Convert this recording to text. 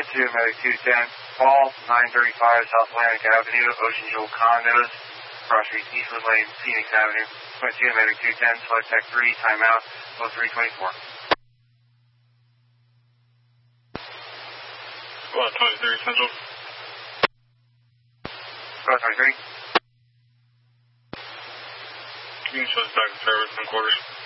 2, Medic 210, call 935 South Atlantic Avenue, Ocean Jewel Condos, cross street Eastwood Lane, Phoenix Avenue. 2, Medic 210, select Tech 3, timeout, 0324. Squad 23 Central. Squad 23. Communications back to service in quarters.